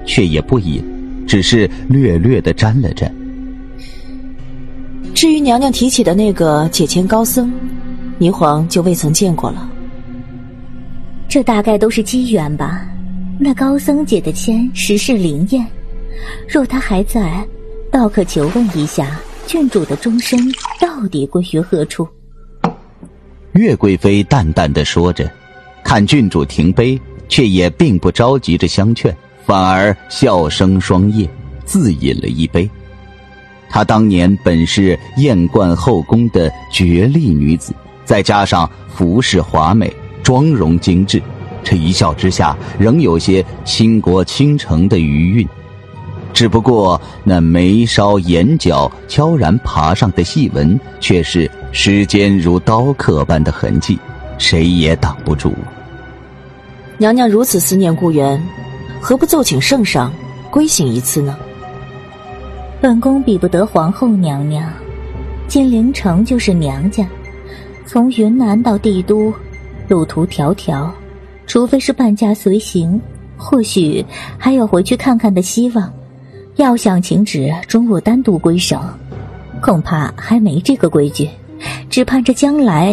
却也不饮，只是略略地沾了沾。 至于娘娘提起的那个解签高僧，霓凰就未曾见过了。 这大概都是机缘吧。那高僧解的签实是灵验，若他还在，倒可求问一下郡主的终身到底归于何处。 岳贵妃淡淡地说着，看郡主停杯，却也并不着急着相劝，反而笑声双叶，自饮了一杯。她当年本是艳冠后宫的绝丽女子，再加上服饰华美，妆容精致，这一笑之下仍有些倾国倾城的余韵。只不过那眉梢眼角悄然爬上的细纹，却是时间如刀刻般的痕迹，谁也挡不住。 娘娘如此思念故园，何不奏请圣上归省一次呢？ 本宫比不得皇后娘娘，金陵城就是娘家，从云南到帝都，路途迢迢，除非是伴驾随行，或许还有回去看看的希望。要想请旨准我单独归省，恐怕还没这个规矩，只盼着将来。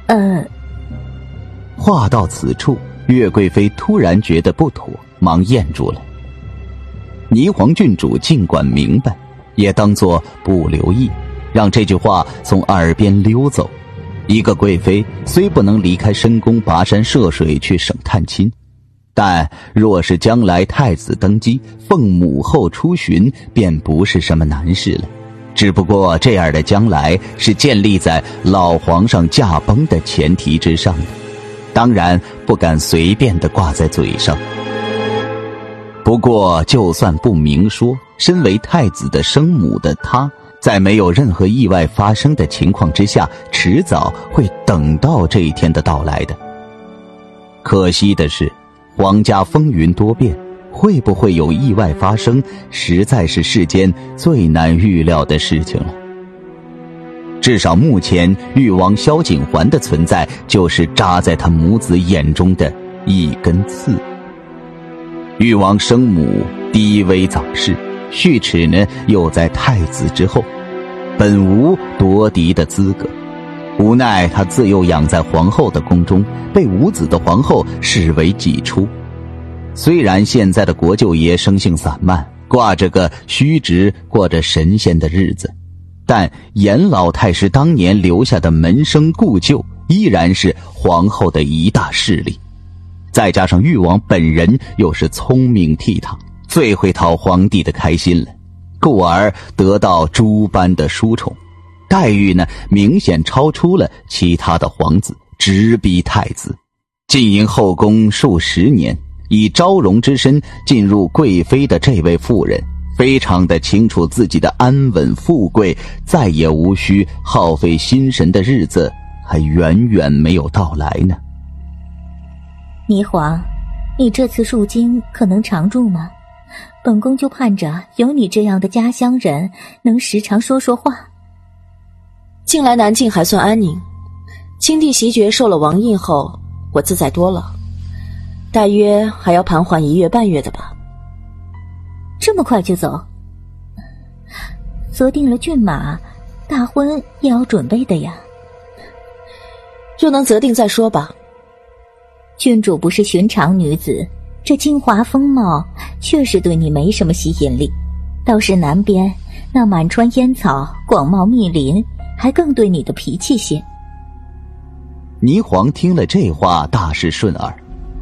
话到此处，岳贵妃突然觉得不妥，忙咽住了。霓凰郡主尽管明白，也当作不留意，让这句话从耳边溜走。一个贵妃虽不能离开深宫跋山涉水去省探亲，但若是将来太子登基，奉母后出巡，便不是什么难事了。只不过这样的将来是建立在老皇上驾崩的前提之上的，当然不敢随便地挂在嘴上。不过就算不明说，身为太子的生母的她，在没有任何意外发生的情况之下，迟早会等到这一天的到来的。可惜的是，皇家风云多变，会不会有意外发生，实在是世间最难预料的事情了。至少目前誉王萧景环的存在，就是扎在他母子眼中的一根刺。誉王生母低微早逝，续齿呢又在太子之后，本无夺嫡的资格。无奈他自幼养在皇后的宫中，被无子的皇后视为己出。虽然现在的国舅爷生性散漫，挂着个虚职，过着神仙的日子，但严老太师当年留下的门生故旧，依然是皇后的一大势力。再加上誉王本人又是聪明倜傥，最会讨皇帝的开心了，故而得到诸般的殊宠，待遇呢明显超出了其他的皇子，直逼太子。经营后宫数十年，以昭容之身进入贵妃的这位妇人，非常的清楚自己的安稳富贵再也无需耗费心神的日子还远远没有到来呢。 霓凰，你这次入京可能常住吗？本宫就盼着有你这样的家乡人能时常说说话。 近来南境还算安宁，清帝袭爵受了王印后，我自在多了，大约还要盘桓1月半月的吧。 这么快就走？择定了骏马，大婚也要准备的呀。 若能择定再说吧。 郡主不是寻常女子，这京华风貌确实对你没什么吸引力，倒是南边那满川烟草，广袤密林，还更对你的脾气些。 霓凰听了这话，大是顺耳。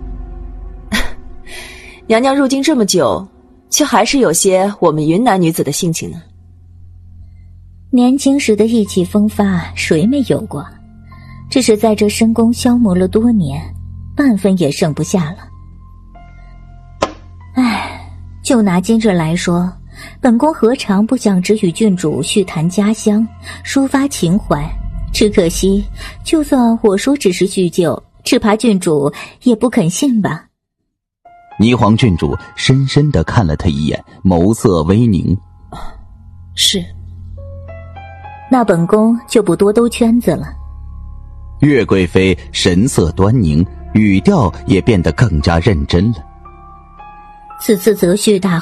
娘娘入京这么久，却还是有些我们云南女子的性情呢。 年轻时的意气风发，谁没有过？只是在这深宫消磨了多年，半分也剩不下了。唉，就拿今日来说，本宫何尝不想只与郡主叙谈家乡，抒发情怀？只可惜，就算我说只是叙旧，只怕郡主也不肯信吧。 霓凰郡主深深地看了他一眼，眸色微凝。 是。 那本宫就不多兜圈子了。 岳贵妃神色端凝，语调也变得更加认真了。 此次择婿大